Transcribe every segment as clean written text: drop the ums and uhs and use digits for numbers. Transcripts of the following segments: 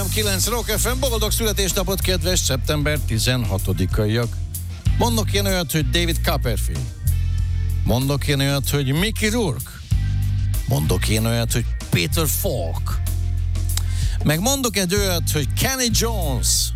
103.9 Rock FM, boldog születésnapot, kedves szeptember 16-aiak. Mondok én olyat, hogy David Copperfield. Mondok én olyat, hogy Mickey Rourke. Mondok én olyat, hogy Peter Falk. Meg mondok egy olyat, hogy Kenny Jones.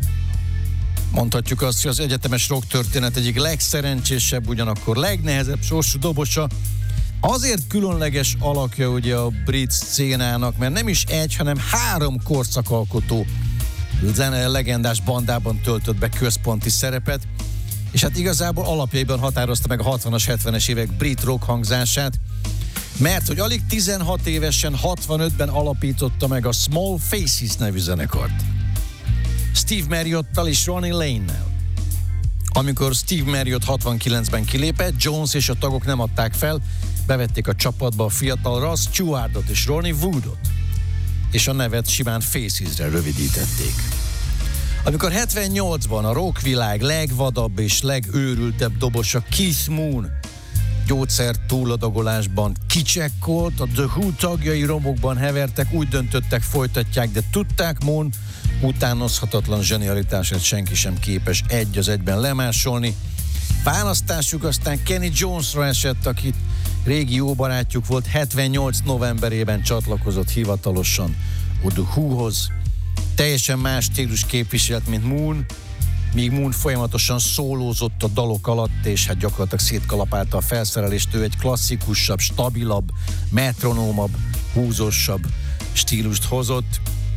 Mondhatjuk azt, hogy az egyetemes rock történet egyik legszerencsésebb, ugyanakkor legnehezebb sorsú dobosa. Azért különleges alakja ugye a brit szcénának, mert nem is egy, hanem 3 korszakalkotó zene legendás bandában töltött be központi szerepet, és hát igazából alapjaiban határozta meg a 60-as, 70-es évek brit rock hangzását, mert hogy alig 16 évesen, 65-ben alapította meg a Small Faces nevű zenekart. Steve Marriottal és Ronnie Lane-nel. Amikor Steve Marriott 69-ben kilépett, Jones és a tagok nem adták fel, bevették a csapatba a fiatal Ross Stewartot és Ronnie Woodot, és a nevet simán Facesre rövidítették. Amikor 78-ban a rockvilág legvadabb és legőrültebb dobosa Keith Moon gyógyszer túladagolásban kicsekkolt, a The Who tagjai romokban hevertek, úgy döntöttek, folytatják, de tudták, Moon utánozhatatlan zsenialitását senki sem képes egy az egyben lemásolni. Választásuk aztán Kenny Jonesra esett, akit régi jó barátjuk volt, 78 novemberében csatlakozott hivatalosan a The Whohoz. Teljesen más stílus képviselt, mint Moon, míg Moon folyamatosan szólózott a dalok alatt, és hát gyakorlatilag szétkalapálta a felszerelést. Ő egy klasszikusabb, stabilabb, metronómabb, húzósabb stílust hozott.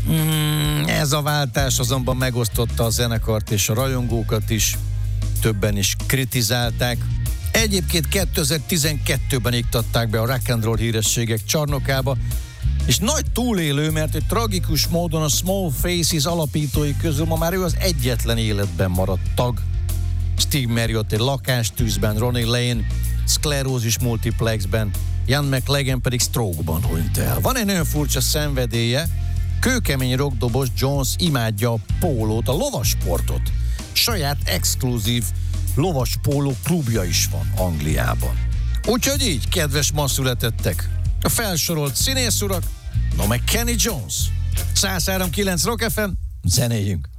Ez a váltás azonban megosztotta a zenekart és a rajongókat is, többen is kritizálták. Egyébként 2012-ben iktatták be a rock and roll hírességek csarnokába, és nagy túlélő, mert egy tragikus módon a Small Faces alapítói közül ma már ő az egyetlen életben maradt tag. Steve Marriott egy lakástűzben, Ronnie Lane szklerózis multiplexben, Ian McLagan pedig stroke-ban hunyt el. Van egy nagyon furcsa szenvedélye, kőkemény rockdobos Jones imádja a pólót, a lovasportot. Saját exkluzív lovaspóló klubja is van Angliában. Úgyhogy így, kedves ma születettek, a felsorolt színész urak, no meg Kenny Jones. 103.9 Rock FM, zenéljünk!